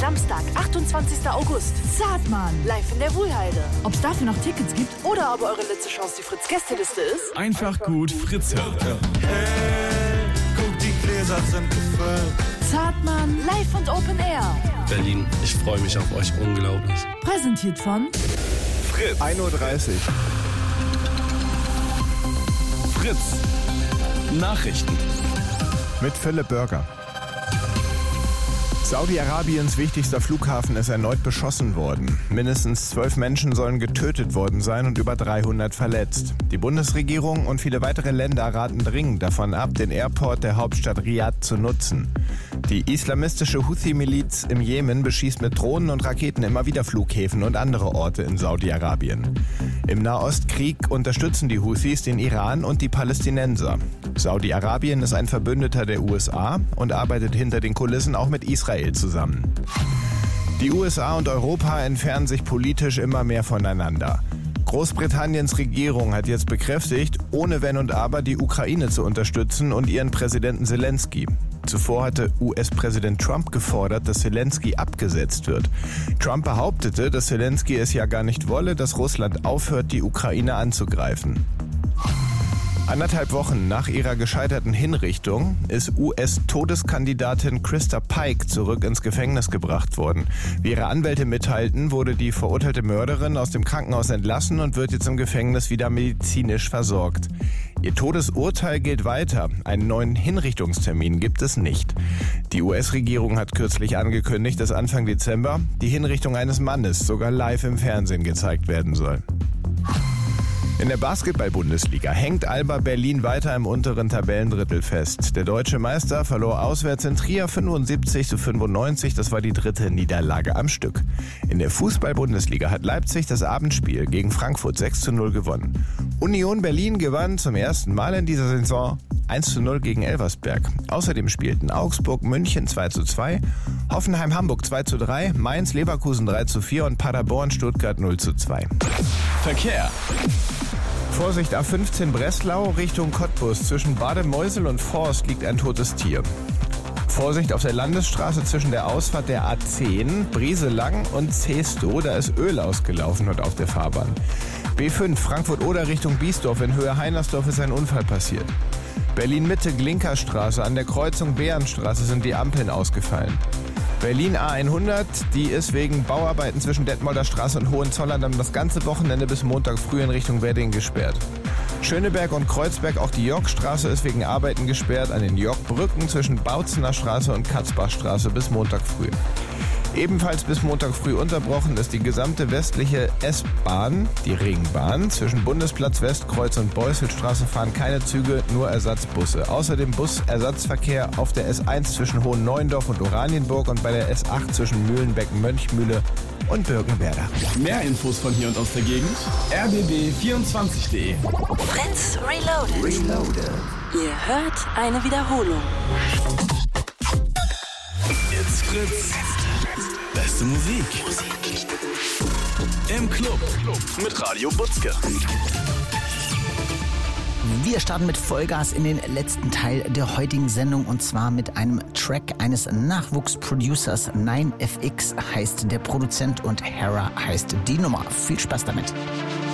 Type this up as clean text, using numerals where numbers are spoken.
Samstag, 28. August. Saatmann. Live in der Wuhlheide. Ob's dafür noch Tickets gibt? Oder ob eure letzte Chance die Fritz-Gästeliste ist? Einfach gut Fritz hören. Hey, guck, die Gläser sind gefüllt. Saatmann. Live und Open Air. Berlin, ich freue mich auf euch unglaublich. Präsentiert von Fritz. 1:30 Uhr. Fritz. Nachrichten. Mit Philipp Bürger. Saudi-Arabiens wichtigster Flughafen ist erneut beschossen worden. Mindestens 12 Menschen sollen getötet worden sein und über 300 verletzt. Die Bundesregierung und viele weitere Länder raten dringend davon ab, den Airport der Hauptstadt Riad zu nutzen. Die islamistische Houthi-Miliz im Jemen beschießt mit Drohnen und Raketen immer wieder Flughäfen und andere Orte in Saudi-Arabien. Im Nahostkrieg unterstützen die Houthis den Iran und die Palästinenser. Saudi-Arabien ist ein Verbündeter der USA und arbeitet hinter den Kulissen auch mit Israel zusammen. Die USA und Europa entfernen sich politisch immer mehr voneinander. Großbritanniens Regierung hat jetzt bekräftigt, ohne Wenn und Aber die Ukraine zu unterstützen und ihren Präsidenten Zelensky. Zuvor hatte US-Präsident Trump gefordert, dass Zelensky abgesetzt wird. Trump behauptete, dass Zelensky es ja gar nicht wolle, dass Russland aufhört, die Ukraine anzugreifen. 1,5 Wochen nach ihrer gescheiterten Hinrichtung ist US-Todeskandidatin Krista Pike zurück ins Gefängnis gebracht worden. Wie ihre Anwälte mitteilten, wurde die verurteilte Mörderin aus dem Krankenhaus entlassen und wird jetzt im Gefängnis wieder medizinisch versorgt. Ihr Todesurteil gilt weiter. Einen neuen Hinrichtungstermin gibt es nicht. Die US-Regierung hat kürzlich angekündigt, dass Anfang Dezember die Hinrichtung eines Mannes sogar live im Fernsehen gezeigt werden soll. In der Basketball-Bundesliga hängt Alba Berlin weiter im unteren Tabellendrittel fest. Der deutsche Meister verlor auswärts in Trier 75-95. Das war die 3. Niederlage am Stück. In der Fußball-Bundesliga hat Leipzig das Abendspiel gegen Frankfurt 6:0 gewonnen. Union Berlin gewann zum ersten Mal in dieser Saison 1:0 gegen Elversberg. Außerdem spielten Augsburg München 2:2, Hoffenheim Hamburg 2:3, Mainz Leverkusen 3:4 und Paderborn Stuttgart 0:2. Verkehr. Vorsicht, A15 Breslau Richtung Cottbus. Zwischen Bademeusel und Forst liegt ein totes Tier. Vorsicht auf der Landesstraße zwischen der Ausfahrt der A10, Brieselang und Zestow. Da ist Öl ausgelaufen und auf der Fahrbahn. B5 Frankfurt-Oder Richtung Biesdorf. In Höhe Heinersdorf ist ein Unfall passiert. Berlin-Mitte Glinkerstraße. An der Kreuzung Bärenstraße sind die Ampeln ausgefallen. Berlin A100, die ist wegen Bauarbeiten zwischen Detmolder Straße und Hohenzollern dann das ganze Wochenende bis Montag früh in Richtung Wedding gesperrt. Schöneberg und Kreuzberg, auch die Yorkstraße ist wegen Arbeiten gesperrt an den Yorkbrücken zwischen Bautzener Straße und Katzbachstraße bis Montag früh. Ebenfalls bis Montag früh unterbrochen ist die gesamte westliche S-Bahn, die Ringbahn. Zwischen Bundesplatz, Westkreuz und Beuselstraße fahren keine Züge, nur Ersatzbusse. Außerdem Busersatzverkehr auf der S1 zwischen Hohenneuendorf und Oranienburg und bei der S8 zwischen Mühlenbeck, Mönchmühle und Birkenwerder. Mehr Infos von hier und aus der Gegend. rbb24.de. Fritz Reloaded. Ihr hört eine Wiederholung. It's Fritz. Beste Musik. Im Club mit Radio Butzke. Wir starten mit Vollgas in den letzten Teil der heutigen Sendung und zwar mit einem Track eines Nachwuchsproducers. 9FX heißt der Produzent und Hera heißt die Nummer. Viel Spaß damit.